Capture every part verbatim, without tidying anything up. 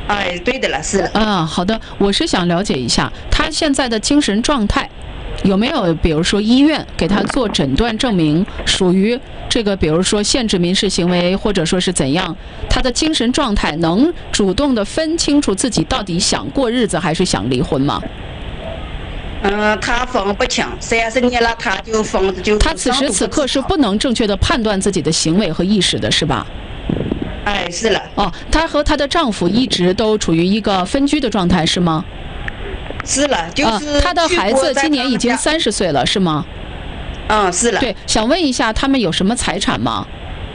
哎，对的了，是的。 啊，好的，我是想了解一下他现在的精神状态。有没有比如说医院给他做诊断证明属于这个比如说限制民事行为，或者说是怎样，他的精神状态能主动的分清楚自己到底想过日子还是想离婚吗？ 嗯，他分不清，三十年了他就分就他此时此刻是不能正确的判断自己的行为和意识的，是吧？ 哎，是了。 哦，她和她的丈夫一直都处于一个分居的状态，是吗？ 是了，就是她、啊、的孩子今年已经三十岁了，是吗？ 嗯，是了。 对，想问一下，他们有什么财产吗？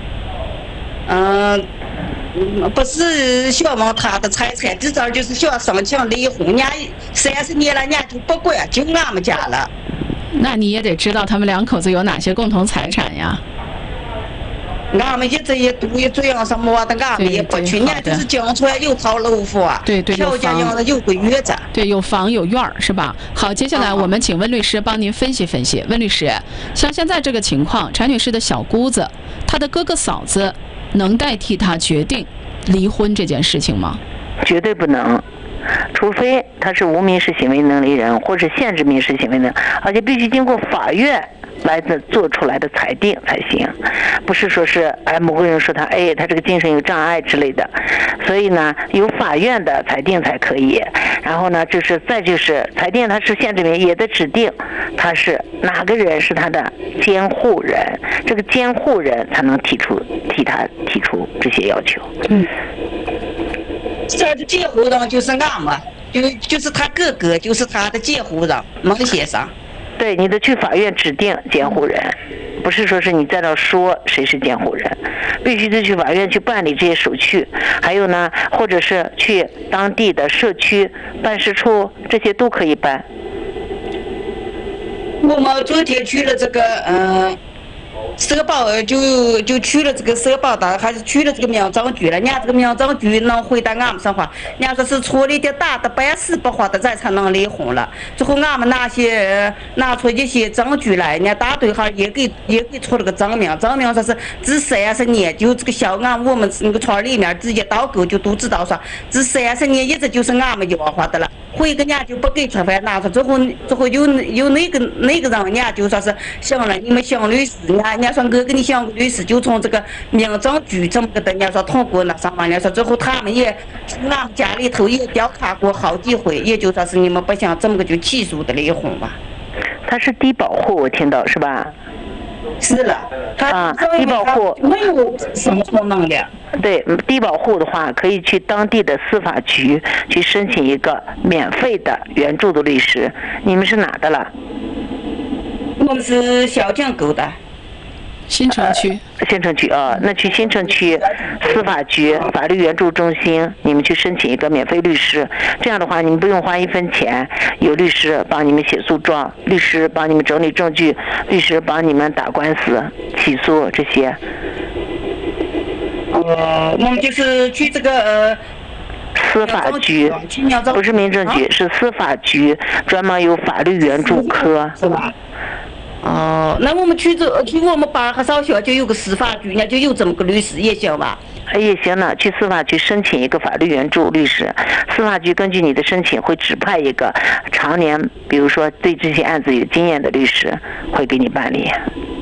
嗯，不是想问他的财产，至少就是想申请离婚。人家三十年了，人家就不管，就俺们家了。 那你也得知道他们两口子有哪些共同财产呀？ 俺们一直也都也这样什么的，俺们也不去，人家就是讲出来有套楼房， 对对， 条件样子有个院子， 对，有房有院儿，是吧？好，接下来我们请温律师帮您分析分析。温律师，像现在这个情况，柴女士的小姑子，她的哥哥嫂子能代替她决定离婚这件事情吗？ 绝对不能。除非他是无民事行为能力人，或是限制民事行为能，而且必须经过法院来做出来的裁定才行，不是说是哎某个人说他哎他这个精神有障碍之类的，所以呢有法院的裁定才可以。然后呢就是再就是裁定他是限制民也得指定他是哪个人是他的监护人，这个监护人才能提出替他提出这些要求。 嗯。 这的监护人就是俺们，就就是他哥哥，就是他的监护人孟先生。 对，你得去法院指定监护人，不是说是你在那说谁是监护人，必须得去法院去办理这些手续。还有呢，或者是去当地的社区办事处，这些都可以办。 我们昨天去了这个嗯。社保就就去了这个社保的，还是去了这个民政局了。人家这个民政局能回答俺们说话，人家说是处理的大的办事不好的，咱才能离婚了。最后俺们拿些拿出一些证据来，人家大队哈也给也给出了个证明，证明说是这三十年就这个小俺我们那个村里面直接到沟就都知道说，这三十年一直就是俺们要花的了。回个人家就不给吃饭，拿出之后之后有有那个那个人人家就说是行了，你们想律师，人家人家说我给你想个律师，就从这个民政局这么个的，人家说通过那上面，人家说之后他们也俺们家里头也调查过好几回，也就说是你们不想这么个就起诉的离婚吧。 他是低保户，我听到是吧？ 是了， 啊，低保户没有生存能力。 对，低保户的话，可以去当地的司法局去申请一个免费的援助的律师。你们是哪的了？ 我们是小江沟的。 新城区， 呃、新城区啊，那去新城区司法局法律援助中心，你们去申请一个免费律师。这样的话，你们不用花一分钱，有律师帮你们写诉状，律师帮你们整理证据，律师帮你们打官司、起诉这些。 呃，我们就是去这个呃。 司法局不是民政局，是司法局，专门有法律援助科， 是吧？哦，那我们去这去我们巴哈少校就有个司法局，人家就有这么个律师也行吧？ 也行呢，去司法局申请一个法律援助律师，司法局根据你的申请会指派一个常年，比如说对这些案子有经验的律师，会给你办理。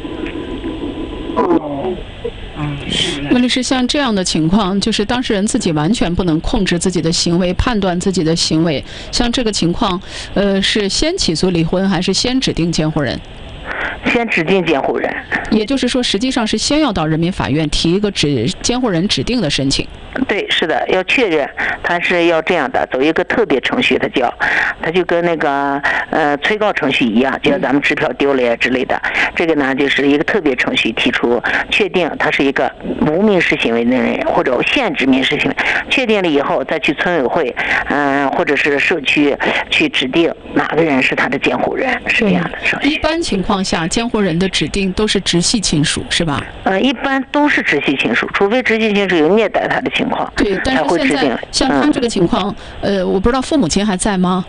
哦。 温律师，像这样的情况，就是当事人自己完全不能控制自己的行为，判断自己的行为。像这个情况，呃，是先起诉离婚，还是先指定监护人？ 先指定监护人。 也就是说，实际上是先要到人民法院提一个指监护人指定的申请。 对，是的，要确认他是要这样的，走一个特别程序，他叫，他就跟那个呃催告程序一样，就像咱们支票丢了呀之类的。这个呢，就是一个特别程序，提出确定他是一个无民事行为的人或者限制民事行为，确定了以后再去村委会，嗯、呃，或者是社区去指定哪个人是他的监护人，是这样的程序。 一般情况下，监护人的指定都是直系亲属，是吧？ 呃，一般都是直系亲属，除非直系亲属有虐待他的情况。 对，但是现在像他这个情况，嗯、呃，我不知道父母亲还在吗？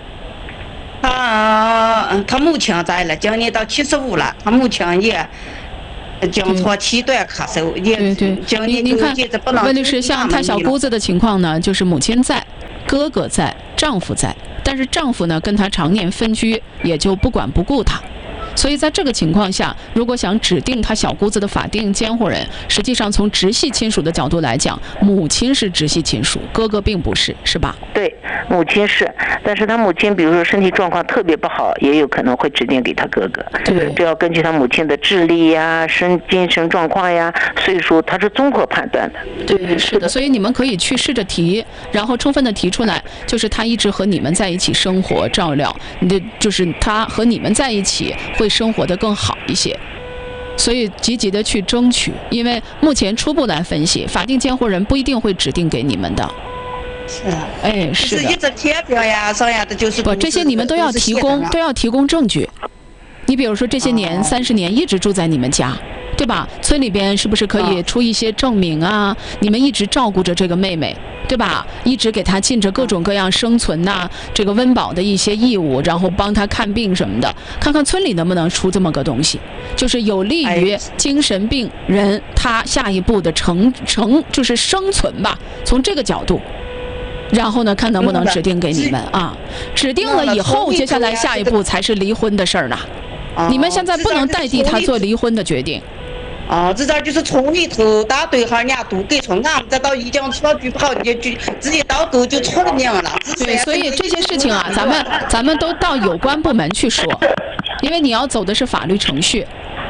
他他母亲在了，今年到七十五了，他母亲也经常七段咳嗽，也对对。您您看，温律师，像他小姑子的情况呢，就是母亲在， 哥哥在，丈夫在，但是丈夫呢跟她常年分居，也就不管不顾她。所以在这个情况下，如果想指定他小姑子的法定监护人，实际上从直系亲属的角度来讲，母亲是直系亲属，哥哥并不是，是吧？ 对，母亲是，但是他母亲比如说身体状况特别不好，也有可能会指定给他哥哥。 对， 这要根据他母亲的智力呀、身精神状况呀、岁数，他是综合判断的。 对，是的。所以你们可以去试着提，然后充分的提出来，就是他一直和你们在一起生活照料，你的就是他和你们在一起会生活得更好一些。所以积极的去争取，因为目前初步来分析，法定监护人不一定会指定给你们的。 是啊， 哎，是的。 一直填表呀，啥呀的，就是不，这些你们都要提供，都要提供证据。你比如说这些年三十年一直住在你们家，对吧？村里边是不是可以出一些证明啊？你们一直照顾着这个妹妹，对吧？一直给她尽着各种各样生存呐、啊、这个温饱的一些义务，然后帮她看病什么的，看看村里能不能出这么个东西，就是有利于精神病人他下一步的成成就是生存吧，从这个角度。然后呢，看能不能指定给你们啊？指定了以后，接下来下一步才是离婚的事儿呢。你们现在不能代替他做离婚的决定。 哦，这点就是从里头打对哈，人家都给出，俺们再到一讲出了句不好，就就直接到头就出了名了。 对，所以这些事情啊，咱们咱们都到有关部门去说，因为你要走的是法律程序。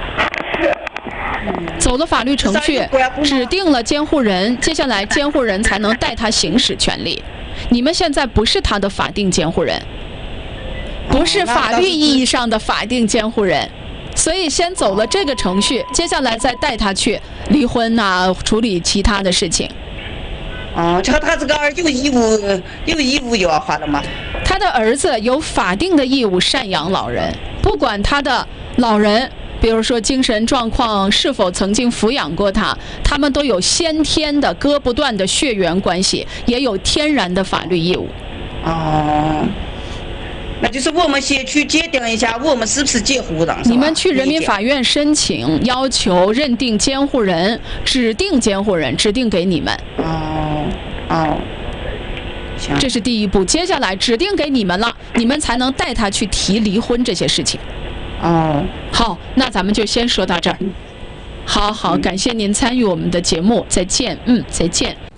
走了法律程序，指定了监护人，接下来监护人才能代他行使权利。你们现在不是他的法定监护人，不是法律意义上的法定监护人，所以先走了这个程序，接下来再带他去离婚呐、啊，处理其他的事情。 哦，这他这个儿有义务有义务要花的吗？ 他的儿子有法定的义务赡养老人，不管他的老人。比如说精神状况是否曾经抚养过他，他们都有先天的割不断的血缘关系，也有天然的法律义务。 哦，那就是我们先去界定一下，我们是不是监护人？ 你们去人民法院申请，要求认定监护人，指定监护人，指定给你们。 哦哦，行， 这是第一步。接下来指定给你们了，你们才能带他去提离婚这些事情。 哦， 好，那咱们就先说到这儿。好好，感谢您参与我们的节目，再见，嗯，再见。